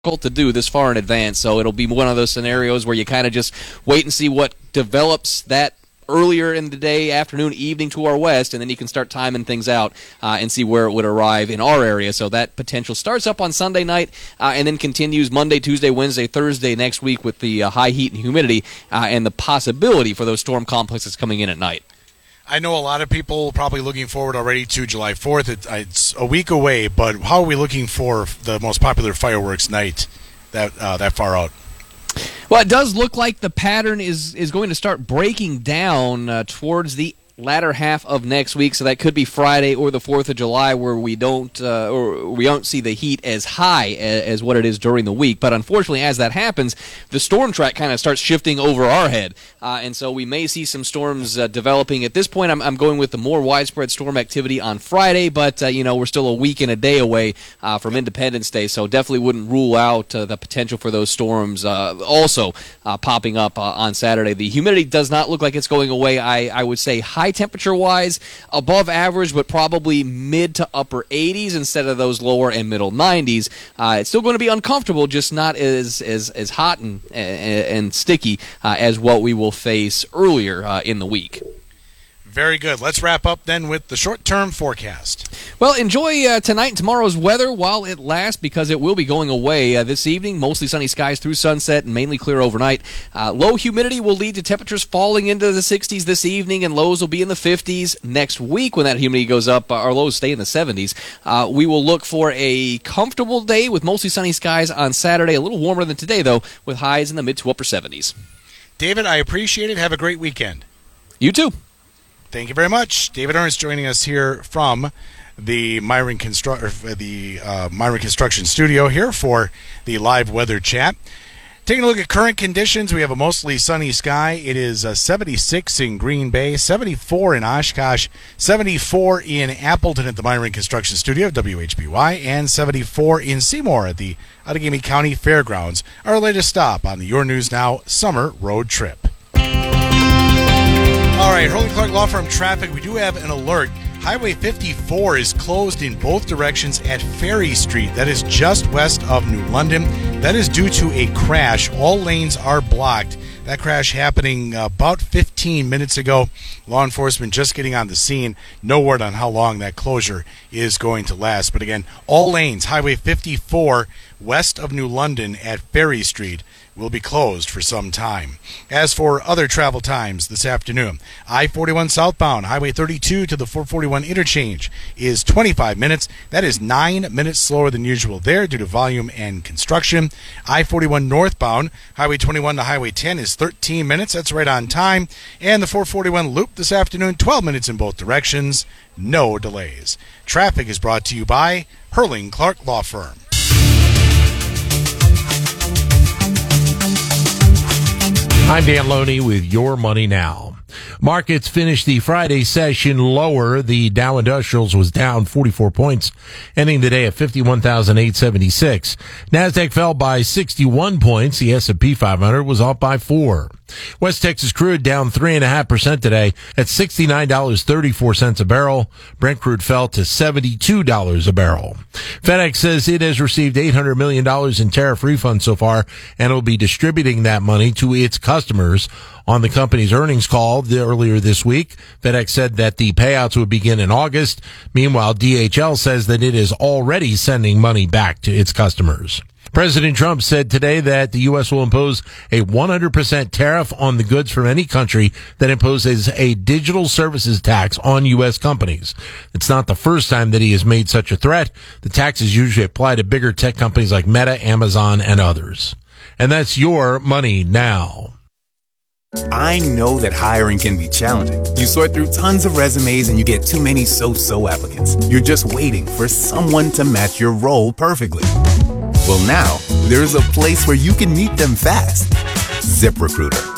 to do this far in advance, so it'll be one of those scenarios where you kind of just wait and see what develops that earlier in the day, afternoon, evening to our west, and then you can start timing things out and see where it would arrive in our area. So that potential starts up on Sunday night and then continues Monday, Tuesday, Wednesday, Thursday next week with the high heat and humidity and the possibility for those storm complexes coming in at night. I know a lot of people probably looking forward already to July 4th. It's a week away, but how are we looking for the most popular fireworks night that far out? Well, it does look like the pattern is going to start breaking down towards the latter half of next week, so that could be Friday or the 4th of July, where we don't see the heat as high as what it is during the week. But unfortunately, as that happens, the storm track kind of starts shifting over our head, and so we may see some storms developing. At this point, I'm going with the more widespread storm activity on Friday, but we're still a week and a day away from Independence Day, so definitely wouldn't rule out the potential for those storms also popping up on Saturday. The humidity does not look like it's going away. I would say high temperature-wise, above average, but probably mid to upper 80s instead of those lower and middle 90s. It's still going to be uncomfortable, just not as hot and sticky as what we will face earlier in the week. Very good. Let's wrap up then with the short-term forecast. Well, enjoy tonight and tomorrow's weather while it lasts, because it will be going away this evening. Mostly sunny skies through sunset and mainly clear overnight. Low humidity will lead to temperatures falling into the 60s this evening, and lows will be in the 50s. Next week, when that humidity goes up, our lows stay in the 70s. We will look for a comfortable day with mostly sunny skies on Saturday. A little warmer than today, though, with highs in the mid to upper 70s. David, I appreciate it. Have a great weekend. You too. Thank you very much. David Ernst joining us here from the Myron Construction studio here for the live weather chat. Taking a look at current conditions, we have a mostly sunny sky. It is 76 in Green Bay, 74 in Oshkosh, 74 in Appleton at the Myron Construction studio, WHBY, and 74 in Seymour at the Outagamie County Fairgrounds. Our latest stop on the Your News Now summer road trip. All right, Hurley Clark Law Firm traffic. We do have an alert. Highway 54 is closed in both directions at Ferry Street. That is just west of New London. That is due to a crash. All lanes are blocked. That crash happening about 15 minutes ago. Law enforcement just getting on the scene. No word on how long that closure is going to last. But again, all lanes, Highway 54 west of New London at Ferry Street, will be closed for some time. As for other travel times this afternoon, I-41 southbound, Highway 32 to the 441 interchange is 25 minutes. That is 9 minutes slower than usual there due to volume and construction. I-41 northbound, Highway 21 to Highway 10 is 13 minutes. That's right on time. And the 441 loop this afternoon, 12 minutes in both directions. No delays. Traffic is brought to you by Hurling Clark Law Firm. I'm Dan Loney with Your Money Now. Markets finished the Friday session lower. The Dow Industrials was down 44 points, ending the day at 51,876. NASDAQ fell by 61 points. The S&P 500 was off by 4. West Texas crude down 3.5% today at $69.34 a barrel. Brent crude fell to $72 a barrel. FedEx says it has received $800 million in tariff refunds so far and will be distributing that money to its customers. On the company's earnings call earlier this week, FedEx said that the payouts would begin in August. Meanwhile, DHL says that it is already sending money back to its customers. President Trump said today that the U.S. will impose a 100% tariff on the goods from any country that imposes a digital services tax on U.S. companies. It's not the first time that he has made such a threat. The taxes usually apply to bigger tech companies like Meta, Amazon, and others. And that's Your Money Now. I know that hiring can be challenging. You sort through tons of resumes and you get too many so-so applicants. You're just waiting for someone to match your role perfectly. Well, now, there's a place where you can meet them fast. ZipRecruiter.